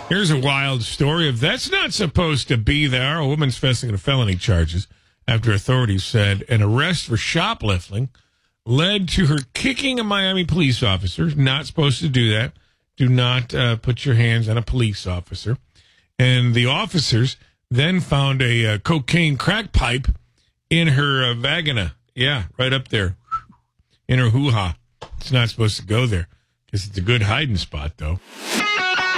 Here's a wild story of that's not supposed to be there. A woman's facing felony charges after authorities said an arrest for shoplifting led to her kicking a Miami police officer. Not supposed to do that. Do not put your hands on a police officer. And the officers then found a cocaine crack pipe in her vagina. Yeah, right up there in her hoo-ha. It's not supposed to go there because it's a good hiding spot, though.